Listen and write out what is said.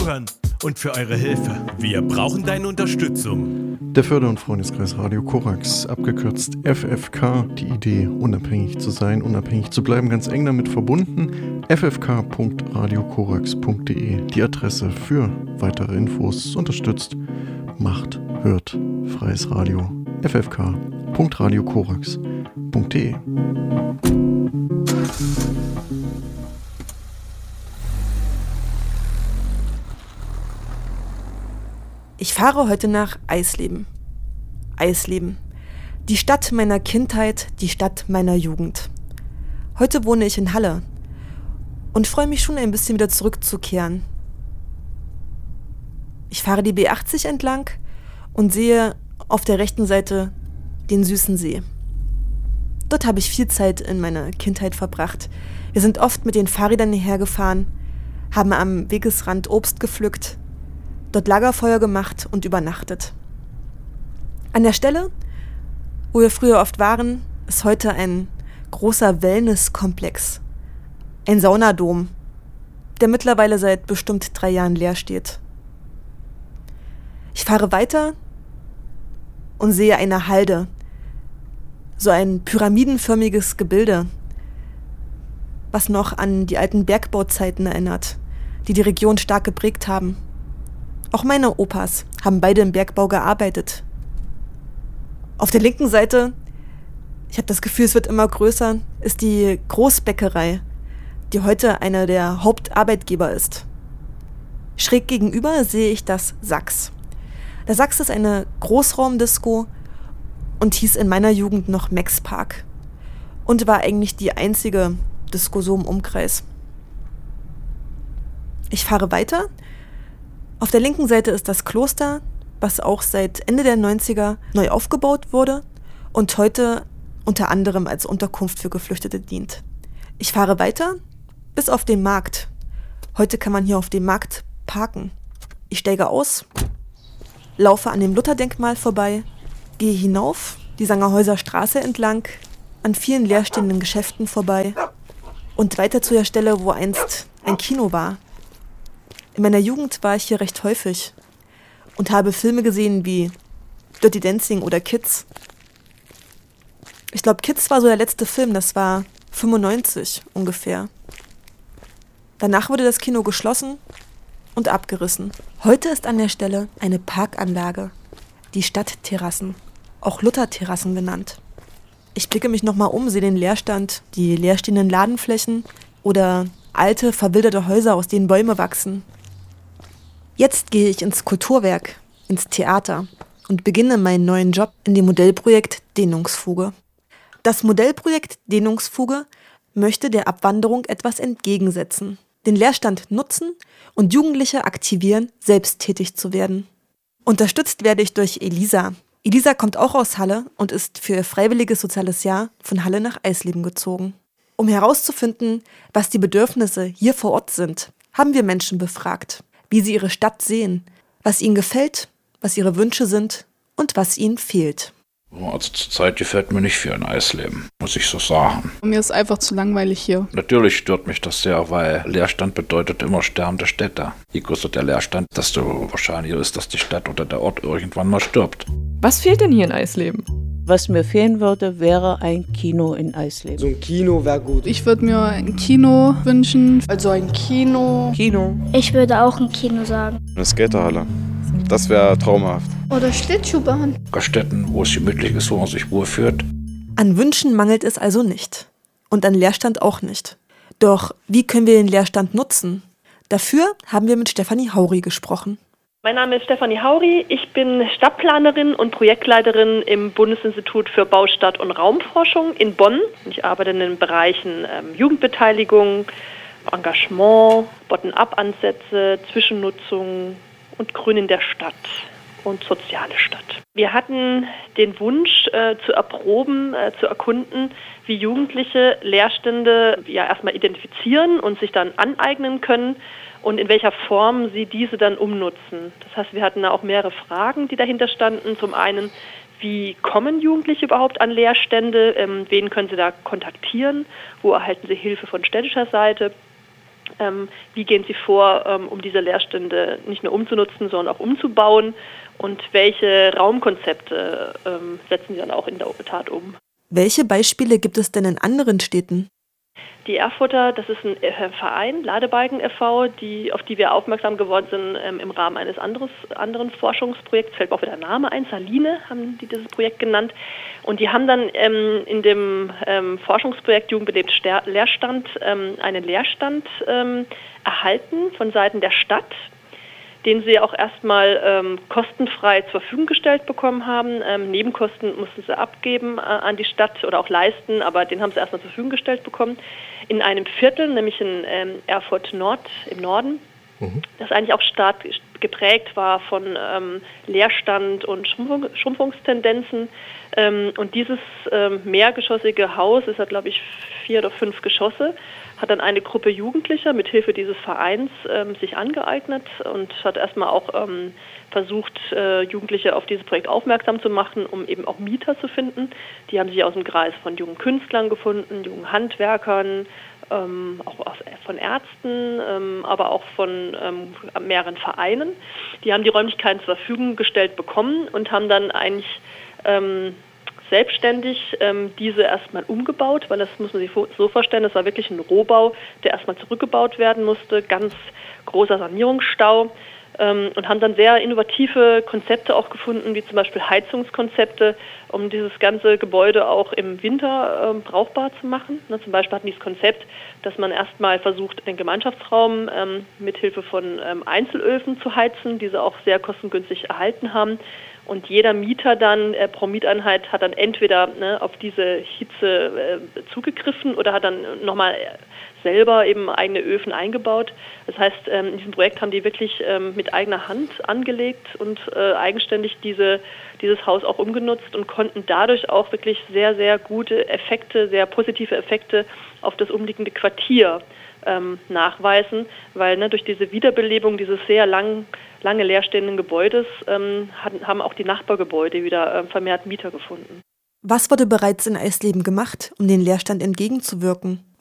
Zuhören und für eure Hilfe. Wir brauchen deine Unterstützung. Der Förder- und Freundeskreis Radio Korax, abgekürzt FFK, die Idee, unabhängig zu sein, unabhängig zu bleiben, ganz eng damit verbunden. ffk.radiokorax.de, die Adresse für weitere Infos, unterstützt, macht, hört, freies Radio. ffk.radiokorax.de. Ich fahre heute nach Eisleben. Eisleben. Die Stadt meiner Kindheit, die Stadt meiner Jugend. Heute wohne ich in Halle und freue mich schon ein bisschen wieder zurückzukehren. Ich fahre die B80 entlang und sehe auf der rechten Seite den Süßen See. Dort habe ich viel Zeit in meiner Kindheit verbracht. Wir sind oft mit den Fahrrädern hierher gefahren, haben am Wegesrand Obst gepflückt, dort Lagerfeuer gemacht und übernachtet. An der Stelle, wo wir früher oft waren, ist heute ein großer Wellnesskomplex. Ein Saunadom, der mittlerweile seit bestimmt 3 Jahren leer steht. Ich fahre weiter und sehe eine Halde, so ein pyramidenförmiges Gebilde, was noch an die alten Bergbauzeiten erinnert, die die Region stark geprägt haben. Auch meine Opas haben beide im Bergbau gearbeitet. Auf der linken Seite, ich habe das Gefühl, es wird immer größer, ist die Großbäckerei, die heute einer der Hauptarbeitgeber ist. Schräg gegenüber sehe ich das Sachs. Der Sachs ist eine Großraumdisco und hieß in meiner Jugend noch Max Park und war eigentlich die einzige Disco so im Umkreis. Ich fahre weiter. Auf der linken Seite ist das Kloster, was auch seit Ende der 90er neu aufgebaut wurde und heute unter anderem als Unterkunft für Geflüchtete dient. Ich fahre weiter bis auf den Markt. Heute kann man hier auf dem Markt parken. Ich steige aus, laufe an dem Lutherdenkmal vorbei, gehe hinauf, die Sangerhäuser Straße entlang, an vielen leerstehenden Geschäften vorbei und weiter zu der Stelle, wo einst ein Kino war. In meiner Jugend war ich hier recht häufig und habe Filme gesehen wie Dirty Dancing oder Kids. Ich glaube, Kids war so der letzte Film, das war 95 ungefähr. Danach wurde das Kino geschlossen und abgerissen. Heute ist an der Stelle eine Parkanlage, die Stadtterrassen, auch Lutherterrassen genannt. Ich blicke mich nochmal um, sehe den Leerstand, die leerstehenden Ladenflächen oder alte, verwilderte Häuser, aus denen Bäume wachsen. Jetzt gehe ich ins Kulturwerk, ins Theater und beginne meinen neuen Job in dem Modellprojekt Dehnungsfuge. Das Modellprojekt Dehnungsfuge möchte der Abwanderung etwas entgegensetzen, den Leerstand nutzen und Jugendliche aktivieren, selbst tätig zu werden. Unterstützt werde ich durch Elisa. Elisa kommt auch aus Halle und ist für ihr freiwilliges soziales Jahr von Halle nach Eisleben gezogen. Um herauszufinden, was die Bedürfnisse hier vor Ort sind, haben wir Menschen befragt, wie sie ihre Stadt sehen, was ihnen gefällt, was ihre Wünsche sind und was ihnen fehlt. Also zurzeit gefällt mir nicht viel in Eisleben, muss ich so sagen. Mir ist einfach zu langweilig hier. Natürlich stört mich das sehr, weil Leerstand bedeutet immer sterbende Städte. Je größer der Leerstand, desto wahrscheinlicher ist, dass die Stadt oder der Ort irgendwann mal stirbt. Was fehlt denn hier in Eisleben? Was mir fehlen würde, wäre ein Kino in Eisleben. So ein Kino wäre gut. Ich würde mir ein Kino wünschen. Also ein Kino. Ich würde auch ein Kino sagen. Eine Skaterhalle. Das wäre traumhaft. Oder Schlittschuhbahn. Städten, wo es gemütlich ist, wo man sich wohlfühlt. An Wünschen mangelt es also nicht. Und an Leerstand auch nicht. Doch wie können wir den Leerstand nutzen? Dafür haben wir mit Stefanie Hauri gesprochen. Mein Name ist Stefanie Hauri. Ich bin Stadtplanerin und Projektleiterin im Bundesinstitut für Bau, Stadt und Raumforschung in Bonn. Ich arbeite in den Bereichen Jugendbeteiligung, Engagement, Bottom-up-Ansätze, Zwischennutzung und Grün in der Stadt und soziale Stadt. Wir hatten den Wunsch zu erproben, zu erkunden, wie Jugendliche Leerstände erstmal identifizieren und sich dann aneignen können und in welcher Form sie diese dann umnutzen. Das heißt, wir hatten da auch mehrere Fragen, die dahinter standen. Zum einen, wie kommen Jugendliche überhaupt an Leerstände? Wen können sie da kontaktieren? Wo erhalten sie Hilfe von städtischer Seite? Wie gehen Sie vor, um diese Leerstände nicht nur umzunutzen, sondern auch umzubauen? Und welche Raumkonzepte setzen Sie dann auch in der Tat um? Welche Beispiele gibt es denn in anderen Städten? Die Erfurter, das ist ein Verein, Ladebalken e.V., auf die wir aufmerksam geworden sind im Rahmen eines anderen Forschungsprojekts, fällt mir auch wieder der Name ein, Saline haben die dieses Projekt genannt. Und die haben dann in dem Forschungsprojekt Jugend belebt Leerstand einen Leerstand erhalten von Seiten der Stadt, den sie auch erstmal kostenfrei zur Verfügung gestellt bekommen haben. Nebenkosten mussten sie abgeben an die Stadt oder auch leisten, aber den haben sie erstmal zur Verfügung gestellt bekommen. In einem Viertel, nämlich in Erfurt Nord im Norden, das eigentlich auch stark geprägt war von Leerstand und Schrumpfungstendenzen. Und dieses mehrgeschossige Haus, es hat glaube ich 4 oder 5 Geschosse, hat dann eine Gruppe Jugendlicher mit Hilfe dieses Vereins sich angeeignet und hat erstmal auch versucht, Jugendliche auf dieses Projekt aufmerksam zu machen, um eben auch Mieter zu finden. Die haben sich aus dem Kreis von jungen Künstlern gefunden, jungen Handwerkern, auch von Ärzten, aber auch von mehreren Vereinen. Die haben die Räumlichkeiten zur Verfügung gestellt bekommen und haben dann eigentlich selbstständig diese erstmal umgebaut, weil das muss man sich so vorstellen, das war wirklich ein Rohbau, der erstmal zurückgebaut werden musste, ganz großer Sanierungsstau, und haben dann sehr innovative Konzepte auch gefunden, wie zum Beispiel Heizungskonzepte, um dieses ganze Gebäude auch im Winter brauchbar zu machen. Zum Beispiel hatten die das Konzept, dass man erstmal versucht, den Gemeinschaftsraum mit Hilfe von Einzelöfen zu heizen, diese auch sehr kostengünstig erhalten haben. Und jeder Mieter dann pro Mieteinheit hat dann entweder auf diese Hitze zugegriffen oder hat dann nochmal selber eben eigene Öfen eingebaut. Das heißt, in diesem Projekt haben die wirklich mit eigener Hand angelegt und eigenständig dieses Haus auch umgenutzt und konnten dadurch auch wirklich sehr, sehr gute Effekte, sehr positive Effekte auf das umliegende Quartier nachweisen, weil durch diese Wiederbelebung dieses sehr lange leerstehenden Gebäudes haben auch die Nachbargebäude wieder vermehrt Mieter gefunden. Was wurde bereits in Eisleben gemacht, um den Leerstand entgegenzuwirken?